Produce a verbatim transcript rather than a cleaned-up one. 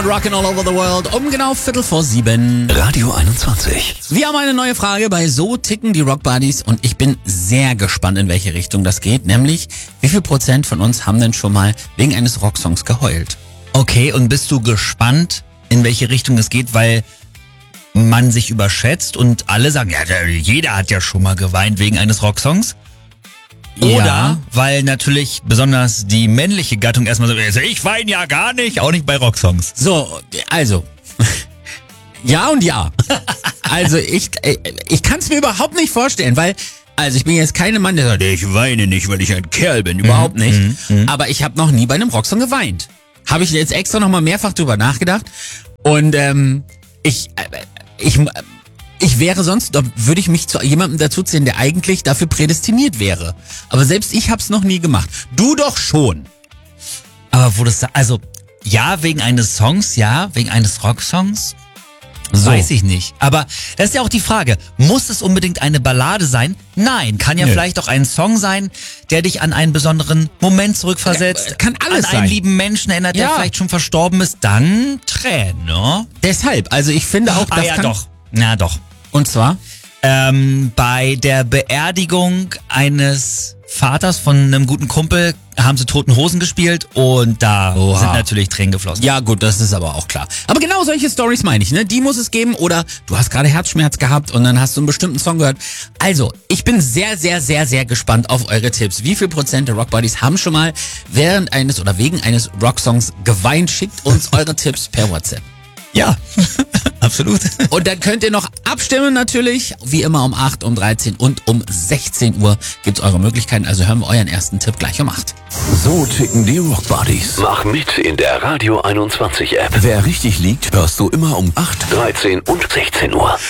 Rockin' all over the world um genau Viertel vor sieben. Radio einundzwanzig. Wir haben eine neue Frage bei So ticken die Rock Buddies und ich bin sehr gespannt, in welche Richtung das geht. Nämlich, wie viel Prozent von uns haben denn schon mal wegen eines Rocksongs geheult? Okay, und bist du gespannt, in welche Richtung es geht, weil man sich überschätzt und alle sagen, ja, der- jeder hat ja schon mal geweint wegen eines Rocksongs? Oder Ja. weil natürlich besonders die männliche Gattung erstmal so, also ich weine ja gar nicht, auch nicht bei Rocksongs. So, also, ja und ja. Also ich, äh, ich kann es mir überhaupt nicht vorstellen, weil, also ich bin jetzt kein Mann, der sagt, ich weine nicht, weil ich ein Kerl bin, überhaupt nicht. Aber ich habe noch nie bei einem Rocksong geweint. Habe ich jetzt extra nochmal mehrfach drüber nachgedacht und ähm, ich, äh, ich, äh, ich wäre sonst, da würde ich mich zu jemandem dazuzählen, der eigentlich dafür prädestiniert wäre. Aber selbst ich habe es noch nie gemacht. Du doch schon. Aber wo das, da- also, ja, wegen eines Songs, ja, wegen eines Rocksongs, So. weiß ich nicht. Aber das ist ja auch die Frage, muss es unbedingt eine Ballade sein? Nein, kann ja Nö. vielleicht auch ein Song sein, der dich an einen besonderen Moment zurückversetzt. Ja, kann alles an einen sein. lieben Menschen erinnert, der Ja. vielleicht schon verstorben ist. Dann Tränen, ne? Deshalb, also ich finde auch, Ah das ja, kann... doch. Na doch. Und zwar? Ähm, bei der Beerdigung eines Vaters von einem guten Kumpel haben sie Toten Hosen gespielt und da Oha. sind natürlich Tränen geflossen. Ja gut, das ist aber auch klar. Aber genau solche Stories meine ich, ne? Die muss es geben oder du hast gerade Herzschmerz gehabt und dann hast du einen bestimmten Song gehört. Also, ich bin sehr, sehr, sehr, sehr gespannt auf eure Tipps. Wie viel Prozent der Rock Buddies haben schon mal während eines oder wegen eines Rocksongs geweint? Schickt uns eure Tipps per WhatsApp. Ja, absolut. Und dann könnt ihr noch abstimmen natürlich, wie immer um acht, um dreizehn und um sechzehn Uhr gibt's eure Möglichkeiten. Also hören wir euren ersten Tipp gleich um acht. So ticken die Rock Buddies. Mach mit in der Radio einundzwanzig App. Wer richtig liegt, hörst du immer um acht. dreizehn und sechzehn Uhr.